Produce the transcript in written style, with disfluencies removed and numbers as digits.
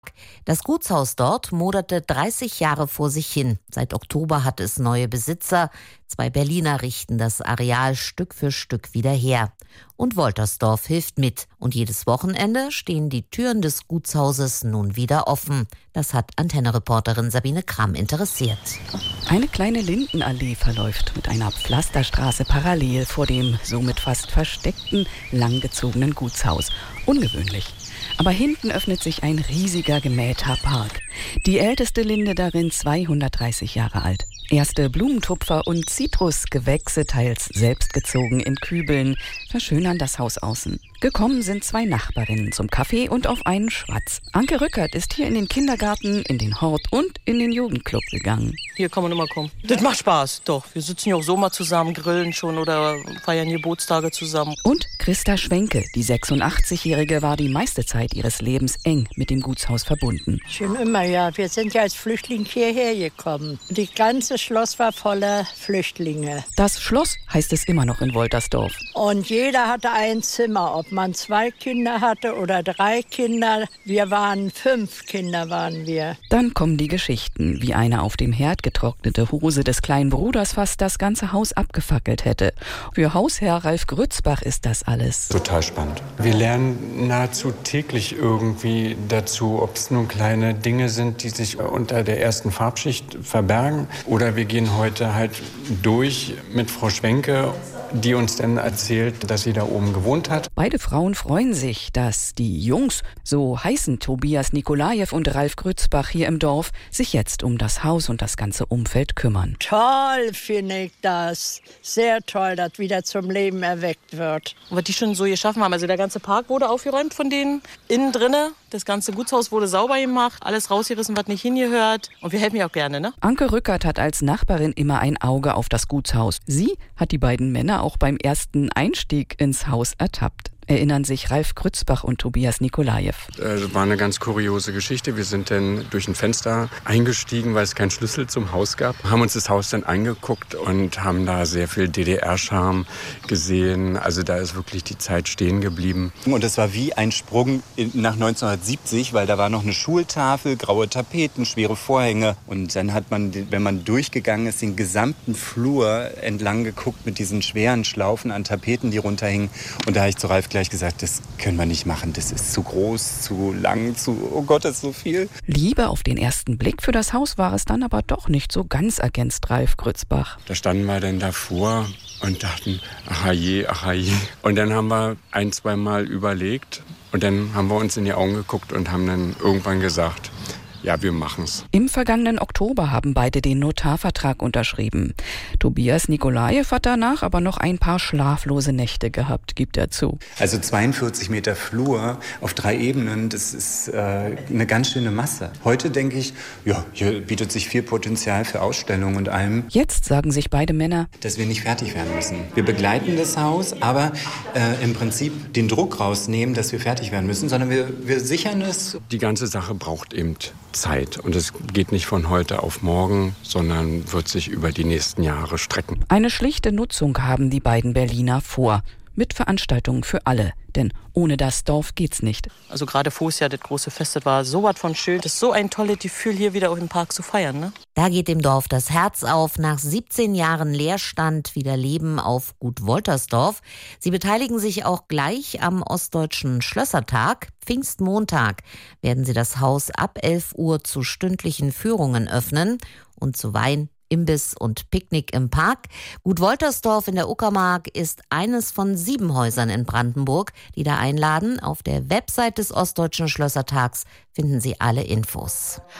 Das Gutshaus dort moderte 30 Jahre vor sich hin. Seit Oktober hat es neue Besitzer. 2 Berliner richten das Areal Stück für Stück wieder her. Und Woltersdorf hilft mit. Und jedes Wochenende stehen die Türen des Gutshauses nun wieder offen. Das hat Antenne-Reporterin Sabine Kramm interessiert. Eine kleine Lindenallee verläuft mit einer Pflasterstraße parallel vor dem somit fast versteckten, langgezogenen Gutshaus. Ungewöhnlich. Aber hinten öffnet sich ein riesiger gemähter Park. Die älteste Linde darin 230 Jahre alt. Erste Blumentupfer und Zitrusgewächse, teils selbstgezogen in Kübeln, verschönern das Haus außen. Gekommen sind 2 Nachbarinnen zum Kaffee und auf einen Schwatz. Anke Rückert ist hier in den Kindergarten, in den Hort und in den Jugendclub gegangen. Hier kann man immer kommen. Das macht Spaß, doch. Wir sitzen ja auch so mal zusammen, grillen schon oder feiern Geburtstage zusammen. Und Christa Schwenke, die 86-Jährige, war die meiste Zeit ihres Lebens eng mit dem Gutshaus verbunden. Schon immer, ja. Wir sind ja als Flüchtling hierher gekommen. Die ganze Schloss war voller Flüchtlinge. Das Schloss heißt es immer noch in Woltersdorf. Und jeder hatte ein Zimmer, ob man 2 Kinder hatte oder 3 Kinder. Wir waren 5 Kinder, waren wir. Dann kommen die Geschichten, wie eine auf dem Herd getrocknete Hose des kleinen Bruders fast das ganze Haus abgefackelt hätte. Für Hausherr Ralf Grützbach ist das alles. Total spannend. Wir lernen nahezu täglich irgendwie dazu, ob es nun kleine Dinge sind, die sich unter der ersten Farbschicht verbergen. Oder wir gehen heute halt durch mit Frau Schwenke, die uns dann erzählt, dass sie da oben gewohnt hat. Beide Frauen freuen sich, dass die Jungs, so heißen Tobias Nikolajew und Ralf Grützbach hier im Dorf, sich jetzt um das Haus und das ganze Umfeld kümmern. Toll finde ich das. Sehr toll, dass wieder zum Leben erweckt wird. Und was die schon so geschaffen haben, also der ganze Park wurde aufgeräumt von denen, innen drinne. Das ganze Gutshaus wurde sauber gemacht, alles rausgerissen, was nicht hingehört. Und wir helfen ja auch gerne, ne? Anke Rückert hat als Nachbarin immer ein Auge auf das Gutshaus. Sie hat die beiden Männer auch beim ersten Einstieg ins Haus ertappt. Erinnern sich Ralf Grützbach und Tobias Nikolajew. Das war eine ganz kuriose Geschichte. Wir sind dann durch ein Fenster eingestiegen, weil es keinen Schlüssel zum Haus gab. Haben uns das Haus dann angeguckt und haben da sehr viel DDR-Charme gesehen. Also da ist wirklich die Zeit stehen geblieben. Und es war wie ein Sprung nach 1970, weil da war noch eine Schultafel, graue Tapeten, schwere Vorhänge. Und dann hat man, wenn man durchgegangen ist, den gesamten Flur entlang geguckt mit diesen schweren Schlaufen an Tapeten, die runterhingen. Und da habe ich zu Ralf gleich gesagt, das können wir nicht machen, das ist zu groß, zu lang, oh Gott, das ist so viel. Liebe auf den ersten Blick für das Haus war es dann aber doch nicht so ganz, ergänzt Ralf Grützbach. Da standen wir dann davor und dachten, ach je. Und dann haben wir 1-2 Mal überlegt und dann haben wir uns in die Augen geguckt und haben dann irgendwann gesagt, ja, wir machen's. Im vergangenen Oktober haben beide den Notarvertrag unterschrieben. Tobias Nikolajew hat danach aber noch ein paar schlaflose Nächte gehabt, gibt er zu. Also 42 Meter Flur auf 3 Ebenen, das ist eine ganz schöne Masse. Heute denke ich, ja, hier bietet sich viel Potenzial für Ausstellungen und allem. Jetzt sagen sich beide Männer, dass wir nicht fertig werden müssen. Wir begleiten das Haus, aber im Prinzip den Druck rausnehmen, dass wir fertig werden müssen, sondern wir sichern es. Die ganze Sache braucht eben Zeit. Und es geht nicht von heute auf morgen, sondern wird sich über die nächsten Jahre strecken. Eine schlichte Nutzung haben die beiden Berliner vor. Mit Veranstaltungen für alle. Denn ohne das Dorf geht's nicht. Also gerade vorher, das große Fest, das war so was von schön. Das ist so ein tolles Gefühl, hier wieder im Park zu feiern, ne? Da geht dem Dorf das Herz auf. Nach 17 Jahren Leerstand wieder Leben auf Gut Woltersdorf. Sie beteiligen sich auch gleich am Ostdeutschen Schlössertag. Pfingstmontag werden sie das Haus ab 11 Uhr zu stündlichen Führungen öffnen und zu Wein, Imbiss und Picknick im Park. Gut Woltersdorf in der Uckermark ist eines von 7 Häusern in Brandenburg, die da einladen. Auf der Website des Ostdeutschen Schlössertags finden Sie alle Infos.